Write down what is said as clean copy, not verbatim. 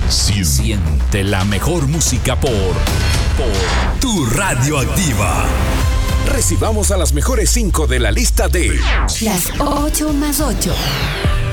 Siente la mejor música por Tu Radioactiva. Recibamos a las mejores 5 de la lista de Las 8 más 8.